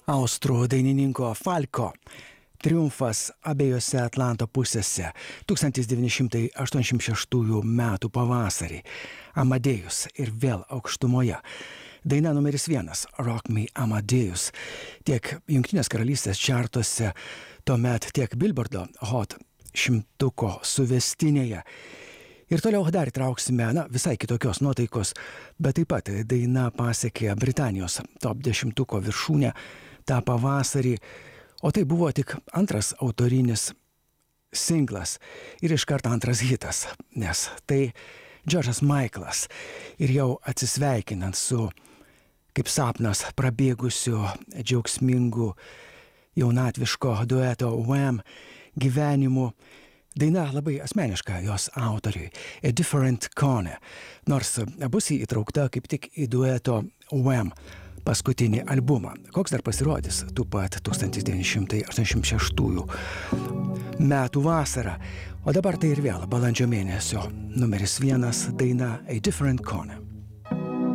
Austrų dainininko Falco triumfas abiejose Atlanto pusėse 1986 metų pavasarį. Amadėjus ir vėl aukštumoje. Daina numeris 1 Rock Me Amadeus tiek Jungtinės karalystės čartuose, tuomet tiek Billboardo Hot 100 suvestinėje. Ir toliau dar įtrauksime, visai kitokios nuotaikos, bet taip pat daina pasiekė Britanijos top 10 viršūnę tą pavasarį, o tai buvo tik antras autorinis singlas ir iškart antras hitas, nes tai George'as Michaelas ir jau atsisveikinant su kaip sapnas prabėgusiu džiaugsmingu jaunatviško dueto Wham gyvenimu. Daina labai asmeniška jos autoriui, A Different Corner, nors bus įtraukta kaip tik į dueto Wham paskutinį albumą, koks dar pasirodys tų pat 1986 metų vasarą. O dabar tai ir vėl balandžio mėnesio numeris 1 daina A Different Corner.